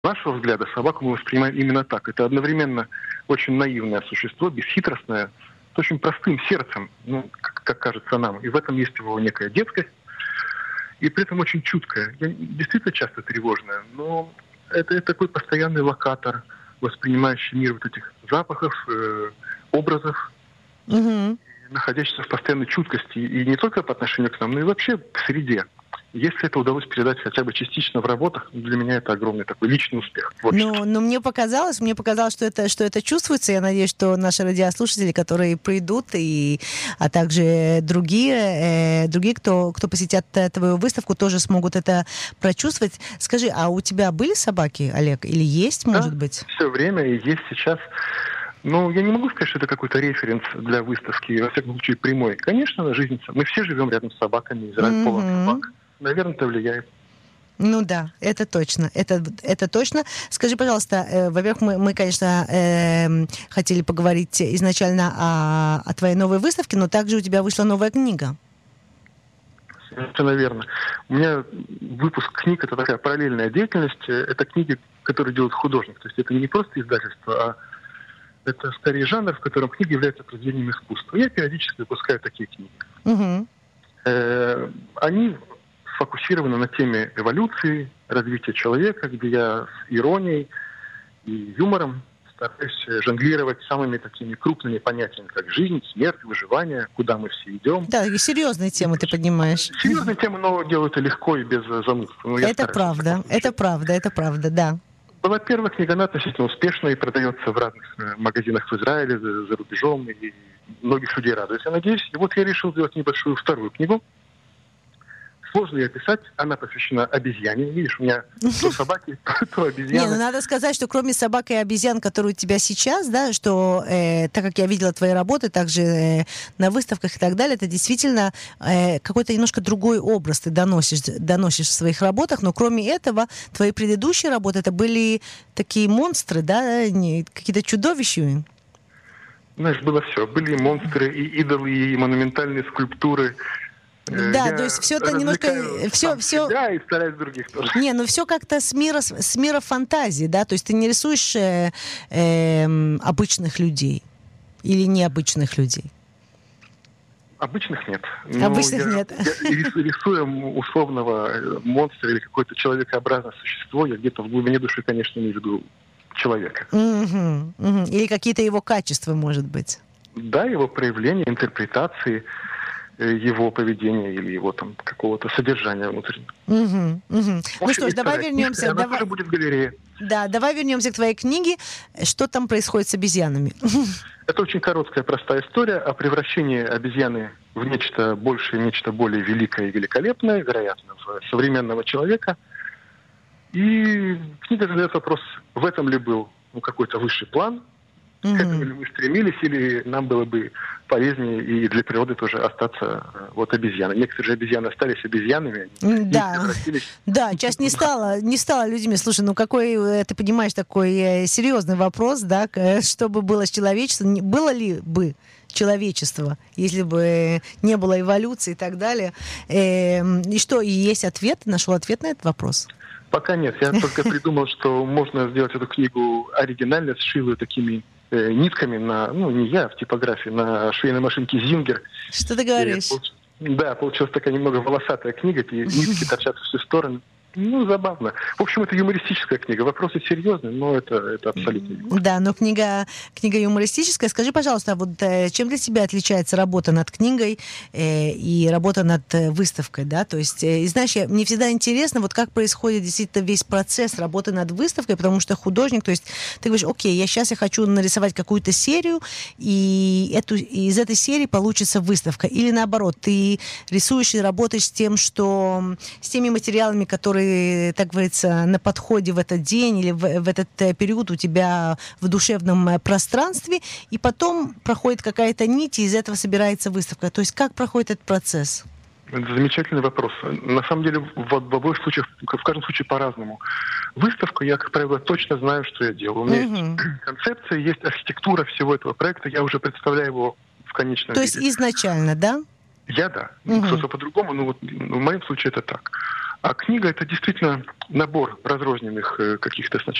нашего взгляда собаку мы воспринимаем именно так. Это одновременно очень наивное существо, бесхитростное, с очень простым сердцем, ну, как кажется нам. И в этом есть его некая детскость, и при этом очень чуткая. Действительно часто тревожная, но это такой постоянный локатор, воспринимающий мир вот этих запахов, образов, находящийся в постоянной чуткости. И не только по отношению к нам, но и вообще к среде. Если это удалось передать хотя бы частично в работах, для меня это огромный такой личный успех. Но мне показалось, что это чувствуется. Я надеюсь, что наши радиослушатели, которые придут, а также другие, кто посетят твою выставку, тоже смогут это прочувствовать. Скажи, а у тебя были собаки, Олег, или есть, может быть? Все время и есть сейчас. Ну, я не могу сказать, что это какой-то референс для выставки, во всяком случае прямой. Конечно, жизнь. Мы все живем рядом с собаками, Израиль полон собак. Наверное, это влияет. Ну да, это точно. Это точно. Скажи, пожалуйста, во-первых, мы конечно, хотели поговорить изначально о твоей новой выставке, но также у тебя вышла новая книга. Совершенно верно. У меня выпуск книг — это такая параллельная деятельность. Это книги, которые делает художник. То есть это не просто издательство, а это скорее жанр, в котором книга является произведением искусства. Я периодически выпускаю такие книги. Они фокусированы на теме эволюции, развития человека, где я с иронией и юмором стараюсь жонглировать самыми такими крупными понятиями, как жизнь, смерть, выживание, куда мы все идем. Да, и серьезные темы ты поднимаешь. Серьезные темы, но делаю это легко и без занудств. Это правда, да. Была первая книга, она относительно успешная и продается в разных магазинах в Израиле, за рубежом, и многих людей радует, я надеюсь. И вот я решил сделать небольшую вторую книгу. Сложно ее описать, она посвящена обезьяне. Видишь, у меня то собаки, то обезьяны. Не, надо сказать, что кроме собак и обезьян, которые у тебя сейчас, да, что, так как я видела твои работы, также на выставках и так далее, это действительно какой-то немножко другой образ ты доносишь в своих работах, но кроме этого, твои предыдущие работы, это были такие монстры, да, какие-то чудовища. Знаешь, было все. Были и монстры, и идолы, и монументальные скульптуры. Да, то есть все это немножко... Да, и стараюсь других тоже. Не, ну все как-то с мира фантазии, да? То есть ты не рисуешь обычных людей или необычных людей? Обычных нет. Обычных нет. Рисуя условного монстра или какое-то человекообразное существо, я где-то в глубине души, конечно, не веду человека. Или какие-то его качества, может быть. Да, его проявления, интерпретации, его поведения или его там какого-то содержания внутреннего. Ну что ж, давай вернемся. Она тоже будет в галерее. Да, давай вернемся к твоей книге. Что там происходит с обезьянами? Это очень короткая, простая история о превращении обезьяны в нечто большее, нечто более великое и великолепное, вероятно, в современного человека. И книга задает вопрос, в этом ли был какой-то высший план, к этому ли мы стремились, или нам было бы полезнее и для природы тоже остаться вот обезьянами. Некоторые же обезьяны остались обезьянами. Да, часть не стала людьми. Слушай, ну какой, ты понимаешь, такой серьезный вопрос, да, что бы было с человечеством, было ли бы человечество, если бы не было эволюции и так далее. И что, и есть ответ? Нашел ответ на этот вопрос? Пока нет. Я только придумал, что можно сделать эту книгу оригинально, сшил ее такими нитками не я, в типографии, на швейной машинке Зингер. Что ты говоришь? Да, получилась такая немного волосатая книга, нитки торчат в все стороны. Забавно. В общем, это юмористическая книга. Вопросы серьезные, но это абсолютно... Да, но книга юмористическая. Скажи, пожалуйста, вот чем для тебя отличается работа над книгой и работа над выставкой, да? То есть, знаешь, мне всегда интересно, вот как происходит действительно весь процесс работы над выставкой, потому что художник, то есть ты говоришь, окей, я хочу нарисовать какую-то серию, и из этой серии получится выставка. Или наоборот, ты рисуешь и работаешь с теми материалами, которые, так говорится, на подходе в этот день или в этот период у тебя в душевном пространстве, и потом проходит какая-то нить, и из этого собирается выставка. То есть как проходит этот процесс? Это замечательный вопрос. На самом деле, в обоих случаях, в каждом случае по-разному. Выставку я, как правило, точно знаю, что я делаю. У меня есть концепция, есть архитектура всего этого проекта, я уже представляю его в конечном виде. То есть изначально, да? Я да. Кто-то по-другому, в моем случае это так. А книга — это действительно набор разрозненных каких-то сначала